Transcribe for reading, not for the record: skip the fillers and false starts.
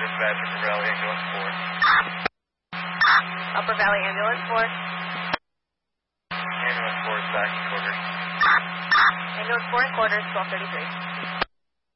Dispatch, Upper Valley Ambulance 4. Upper Valley Ambulance 4. Ambulance 4 is back in quarters. Ambulance 4 in quarters, 1233.